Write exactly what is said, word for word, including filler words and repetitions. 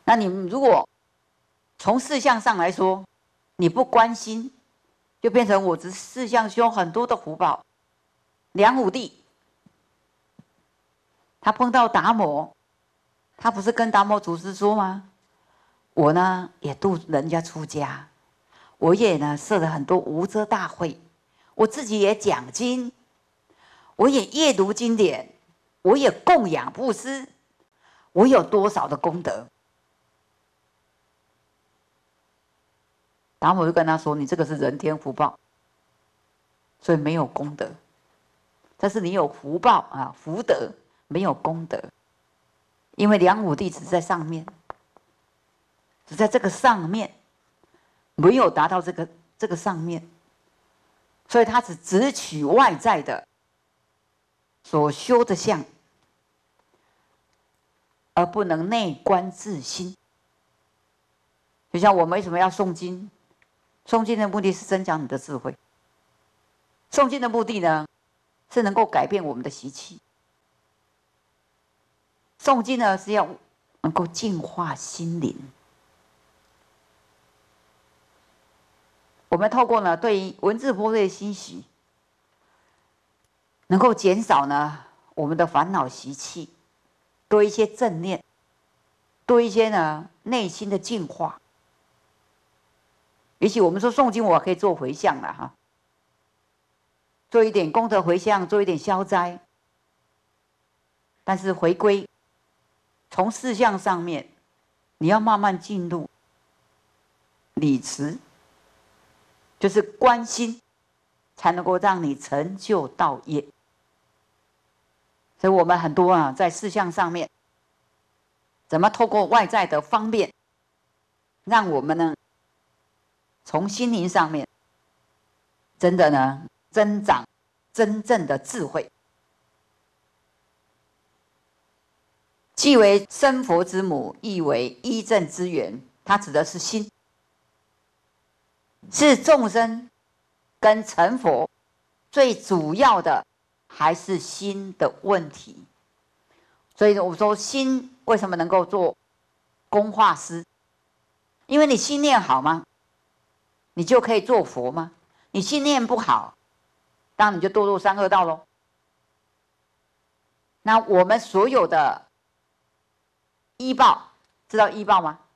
那你如果从事项上来说，你不关心，就变成我只事项修很多的福报。梁武帝，他碰到达摩，他不是跟达摩祖师说吗？我呢也度人家出家，我也呢设了很多无遮大会，我自己也讲经，我也阅读经典，我也供养布施，我有多少的功德？达摩就跟他说：“你这个是人天福报，所以没有功德。但是你有福报啊，福德没有功德，因为梁武帝只在上面，只在这个上面，没有达到这个这个上面，所以他只只取外在的所修的相，而不能内观自心。就像我们为什么要诵经？诵经的目的是增强你的智慧。诵经的目的呢，是能够改变我们的习气。诵经呢，是要能够净化心灵。我们透过呢对于文字波瑞的欣喜，能够减少呢我们的烦恼习气，多一些正念，多一些呢内心的净化。也许我们说诵经，我可以做回向了哈，做一点功德回向，做一点消灾。但是回归从事项上面，你要慢慢进入理持，就是关心，才能够让你成就道业。所以我们很多啊，在事项上面，怎么透过外在的方便，让我们呢，从心灵上面，真的呢，增长真正的智慧。既为生佛之母，亦为依正之源。它指的是心，是众生跟成佛最主要的还是心的问题。所以我说心为什么能够做工画师？因为你心念好吗？你就可以做佛吗？你心念不好，当然你就堕入三恶道喽。那我们所有的依报，知道依报吗？